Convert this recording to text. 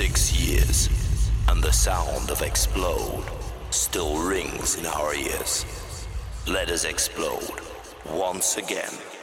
6 years, and the sound of explode still rings in our ears. Let us explode once again.